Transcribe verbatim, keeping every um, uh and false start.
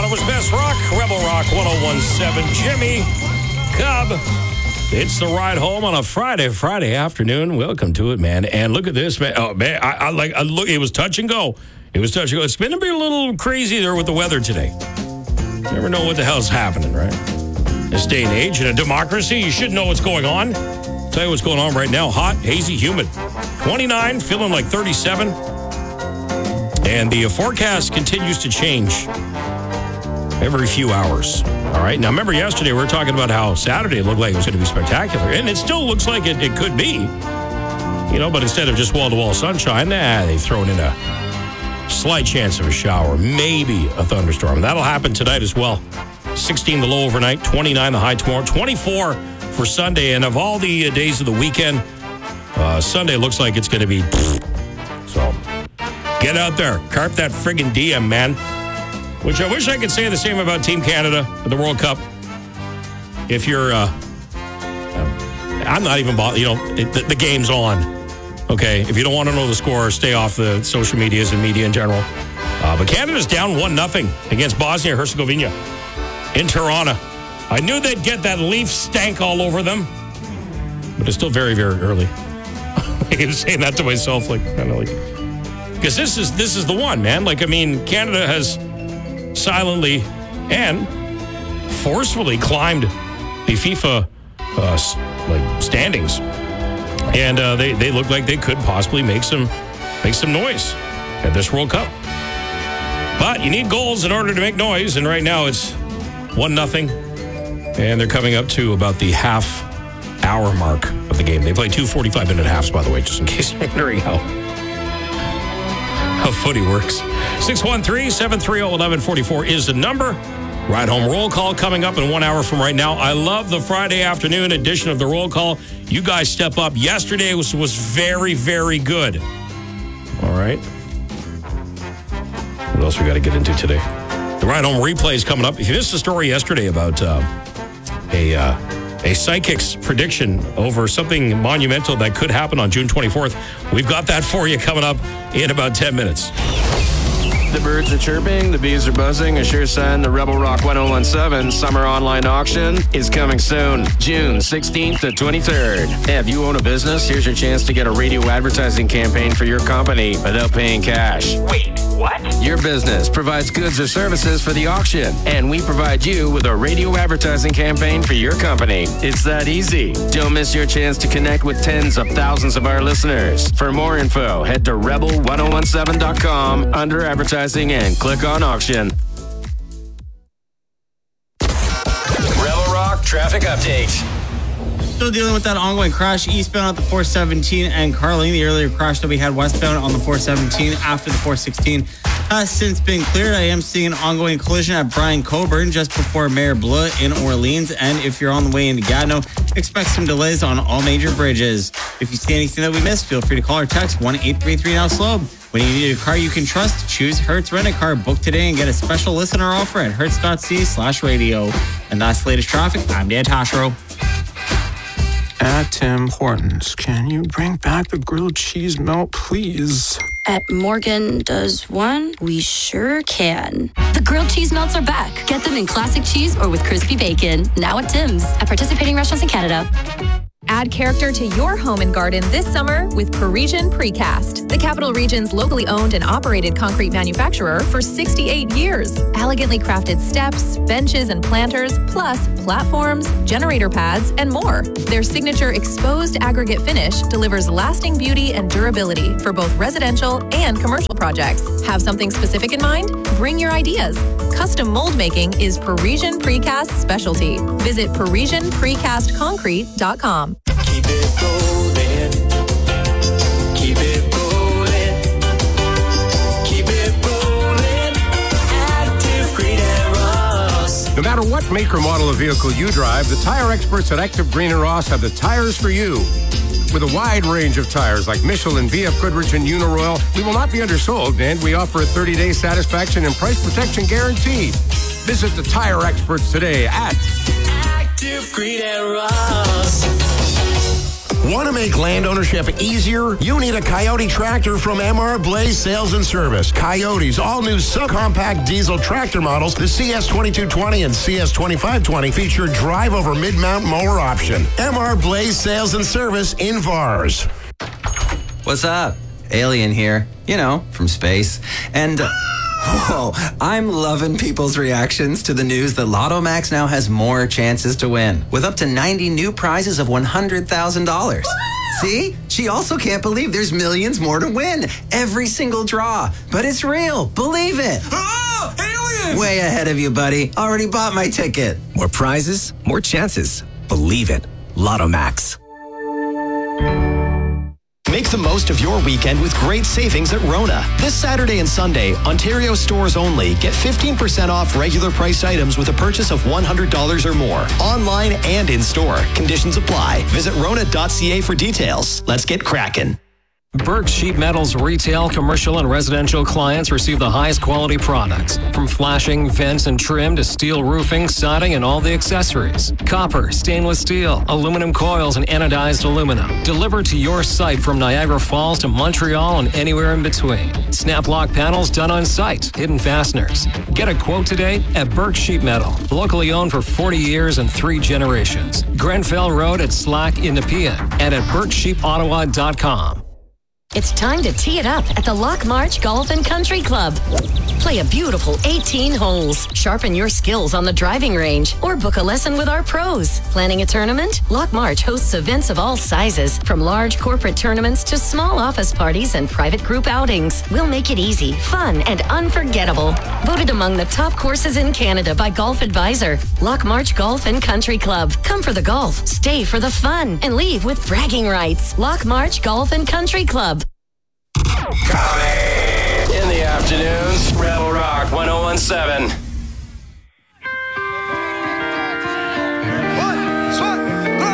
Ottawa's best rock, Rebel Rock one oh one seven. Jimmy Cobb. It's the ride home on a Friday, Friday afternoon. Welcome to it, man. And look at this, man. Oh, man, I, I like. I look. It was touch and go. It was touch and go. It's been a bit a little crazy there with the weather today. You never know what the hell's happening, right? This day and age, in a democracy, you should know what's going on. I'll tell you what's going on right now. Hot, hazy, humid. twenty-nine, feeling like thirty-seven. And the forecast continues to change every few hours. All right. Now, remember yesterday we were talking about how Saturday looked like it was going to be spectacular. And it still looks like it, it could be. You know, but instead of just wall-to-wall sunshine, nah, they've thrown in a slight chance of a shower, maybe a thunderstorm. And that'll happen tonight as well. sixteen the low overnight, twenty-nine the high tomorrow, twenty-four for Sunday. And of all the days of the weekend, uh, Sunday looks like it's going to be... So, get out there. Carp that friggin' D M, man. Which I wish I could say the same about Team Canada at the World Cup. If you're... Uh, I'm not even bothered. You know, it, the, the game's on. Okay? If you don't want to know the score, stay off the social medias and media in general. Uh, but Canada's down one nothing against Bosnia-Herzegovina in Tirana. I knew they'd get that Leaf stank all over them. But it's still very, very early. I'm saying that to myself, like, kind of like... Because this is, this is the one, man. Like, I mean, Canada has silently and forcefully climbed the FIFA uh, like standings. And uh, they, they look like they could possibly make some make some noise at this World Cup. But you need goals in order to make noise, and right now it's one nothing. And they're coming up to about the half hour mark of the game. They play two forty-five minute halves, by the way, just in case you're wondering how, how footy works. six one three, seven three zero, one one four four is the number. Ride Home Roll Call coming up in one hour from right now. I love the Friday afternoon edition of the Roll Call. You guys step up. Yesterday was, was very, very good. All right. What else we got to get into today? The Ride Home replay is coming up. If you missed the story yesterday about uh, a uh, a psychic's prediction over something monumental that could happen on June twenty-fourth, we've got that for you coming up in about ten minutes. The birds are chirping, the bees are buzzing, a sure sign the Rebel Rock one oh one seven summer online auction is coming soon, June sixteenth to twenty-third. If you own a business, here's your chance to get a radio advertising campaign for your company without paying cash. Wait, what? Your business provides goods or services for the auction, and we provide you with a radio advertising campaign for your company. It's that easy. Don't miss your chance to connect with tens of thousands of our listeners. For more info, head to rebel ten seventeen dot com under advertising and click on auction. Rebel Rock traffic update. Still dealing with that ongoing crash eastbound at the four seventeen and Carling. The earlier crash that we had westbound on the four seventeen after the four sixteen has since been cleared. I am seeing an ongoing collision at Brian Coburn just before Mayor Bleu in Orleans. And if you're on the way into Gatineau, expect some delays on all major bridges. If you see anything that we missed, feel free to call or text one eight three three now slow. When you need a car you can trust, choose Hertz Rent-A-Car. Book today and get a special listener offer at hertz.c slash radio. And that's the latest traffic. I'm Dan Tashro. At Tim Hortons, can you bring back the grilled cheese melt, please? At Morgan Does One, we sure can. The grilled cheese melts are back. Get them in classic cheese or with crispy bacon. Now at Tim's. At participating restaurants in Canada. Add character to your home and garden this summer with Parisian Precast, the Capital Region's locally owned and operated concrete manufacturer for sixty-eight years. Elegantly crafted steps, benches, and planters, plus platforms, generator pads, and more. Their signature exposed aggregate finish delivers lasting beauty and durability for both residential and commercial projects. Have something specific in mind? Bring your ideas. Custom mold making is Parisian Precast's specialty. Visit parisian precast concrete dot com. Keep it rolling. Keep it rolling. Keep it rolling. Active Green and Ross. No matter what make or model of vehicle you drive, the tire experts at Active Green and Ross have the tires for you. With a wide range of tires like Michelin, B F Goodrich, and Uniroyal, we will not be undersold, and we offer a thirty-day satisfaction and price protection guarantee. Visit the tire experts today at Active Green and Ross. Want to make land ownership easier? You need a Coyote tractor from M R Blaze Sales and Service. Coyote's all-new subcompact diesel tractor models, the C S twenty-two twenty and C S twenty-five twenty, feature drive-over mid-mount mower option. M R Blaze Sales and Service in Vars. What's up? Alien here. You know, from space. And... Uh, Whoa, I'm loving people's reactions to the news that Lotto Max now has more chances to win, with up to ninety new prizes of one hundred thousand dollars. See? She also can't believe there's millions more to win. Every single draw. But it's real. Believe it. Oh, alien! Way ahead of you, buddy. Already bought my ticket. More prizes, more chances. Believe it. Lotto Max. Make the most of your weekend with great savings at Rona. This Saturday and Sunday, Ontario stores only, get fifteen percent off regular price items with a purchase of one hundred dollars or more. Online and in store. Conditions apply. Visit rona dot c a for details. Let's get cracking. Burke Sheet Metal's retail, commercial, and residential clients receive the highest quality products. From flashing, vents, and trim to steel roofing, siding, and all the accessories. Copper, stainless steel, aluminum coils, and anodized aluminum. Delivered to your site from Niagara Falls to Montreal and anywhere in between. Snap lock panels done on site. Hidden fasteners. Get a quote today at Burke Sheet Metal. Locally owned for forty years and three generations. Grenfell Road at Slack in Nepean and at burke sheep ottawa dot com. It's time to tee it up at the Lock March Golf and Country Club. Play a beautiful eighteen holes, sharpen your skills on the driving range, or book a lesson with our pros. Planning a tournament? Lock March hosts events of all sizes, from large corporate tournaments to small office parties and private group outings. We'll make it easy, fun, and unforgettable. Voted among the top courses in Canada by Golf Advisor. Lock March Golf and Country Club. Come for the golf, stay for the fun, and leave with bragging rights. Lock March Golf and Country Club. In the afternoons, Rebel Rock one oh one seven.